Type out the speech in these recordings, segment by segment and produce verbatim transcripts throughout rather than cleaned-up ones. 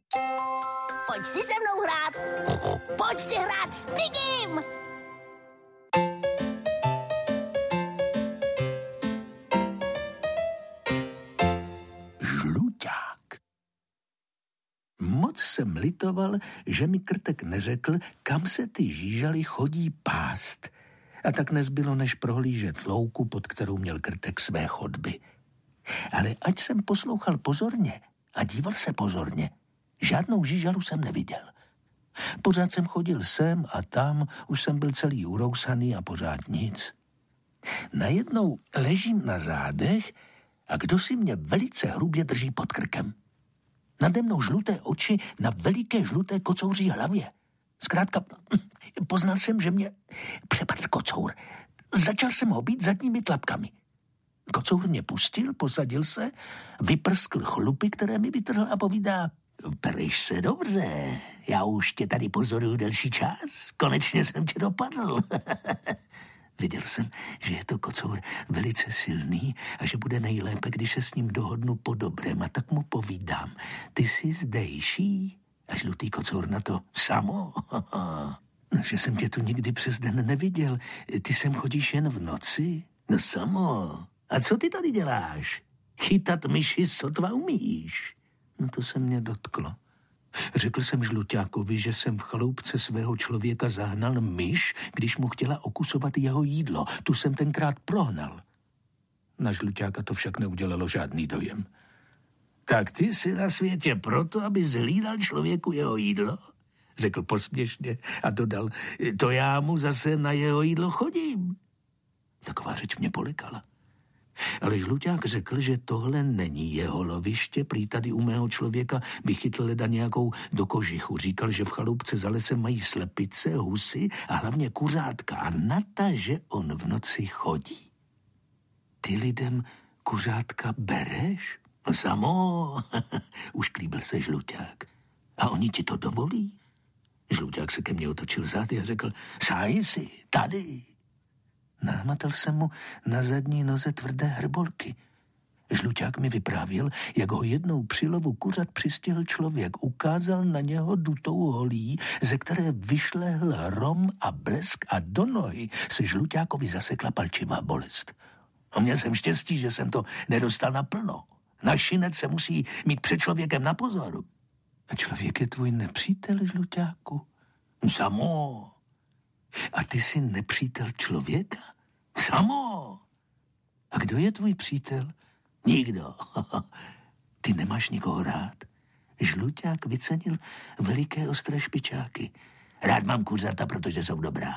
Pojď si se mnou hrát. Pojď si hrát s Pigim. Žluťák. Moc jsem litoval, že mi Krtek neřekl, kam se ty žížaly chodí pást. A tak nezbylo, než prohlížet louku, pod kterou měl Krtek své chodby. Ale ať jsem poslouchal pozorně a díval se pozorně, žádnou žížalu jsem neviděl. Pořád jsem chodil sem a tam, už jsem byl celý urousaný a pořád nic. Najednou ležím na zádech a kdo si mě velice hrubě drží pod krkem. Nade mnou žluté oči na veliké žluté kocouří hlavě. Zkrátka, poznal jsem, že mě přepadl kocour. Začal jsem ho být zadními tlapkami. Kocour mě pustil, posadil se, vyprskl chlupy, které mi vytrhl a povídá: Preš se dobře, já už tě tady pozoruju delší čas, konečně jsem tě dopadl. Viděl jsem, že je to kocour velice silný a že bude nejlépe, když se s ním dohodnu po dobrém, a tak mu povídám: Ty jsi zdejší? A žlutý kocour na to: Samo. No, že jsem tě tu nikdy přes den neviděl. Ty sem chodíš jen v noci? No samo. A co ty tady děláš? Chytat myši sotva umíš. No to se mě dotklo. Řekl jsem žluťákovi, že jsem v chaloupce svého člověka zahnal myš, když mu chtěla okusovat jeho jídlo. Tu jsem tenkrát prohnal. Na žluťáka to však neudělalo žádný dojem. Tak ty jsi na světě proto, aby zhlídal člověku jeho jídlo? Řekl posměšně a dodal: To já mu zase na jeho jídlo chodím. Taková řeč mě polikala. Ale žluťák řekl, že tohle není jeho loviště, prý tady u mého člověka by chytl leda nějakou do kožichu. Říkal, že v chaloupce za lesem mají slepice, husy a hlavně kuřátka a na ta, že on v noci chodí. Ty lidem kuřátka bereš? No samo, už klíbil se žluťák. A oni ti to dovolí? Žluťák se ke mně otočil zády a řekl: Sáj si, tady. Námatal jsem mu na zadní noze tvrdé hrbolky. Žluťák mi vyprávěl, jak ho jednou při lovu kuřat přistihl člověk, ukázal na něho dutou holí, ze které vyšlehl hrom a blesk a do nohy se žluťákovi zasekla palčivá bolest. A měl jsem štěstí, že jsem to nedostal naplno. Našinec se musí mít před člověkem na pozoru. A člověk je tvůj nepřítel, žluťáku? Samo. A ty jsi nepřítel člověka? Samo. A kdo je tvůj přítel? Nikdo. Ty nemáš nikoho rád. Žluťák vycenil veliké ostré špičáky. Rád mám kuřata, protože jsou dobrá.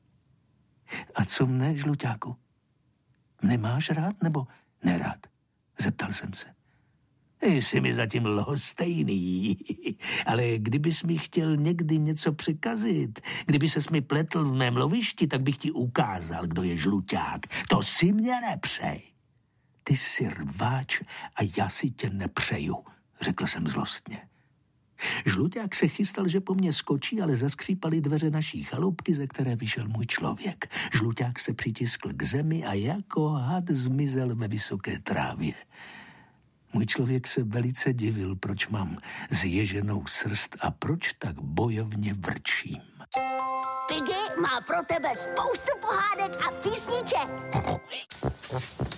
A co mne, žluťáku? Nemáš rád nebo nerád? Zeptal jsem se. Jsi mi zatím lhostejný, ale kdybys mi chtěl někdy něco překazit, kdyby ses mi pletl v mém lovišti, tak bych ti ukázal, kdo je žluťák. To si mě nepřej. Ty jsi rváč a já si tě nepřeju, řekl jsem zlostně. Žluťák se chystal, že po mně skočí, ale zaskřípaly dveře naší chaloupky, ze které vyšel můj člověk. Žluťák se přitiskl k zemi a jako had zmizel ve vysoké trávě. Můj člověk se velice divil, proč mám zježenou srst a proč tak bojovně vrčím. Piggy má pro tebe spoustu pohádek a písniček.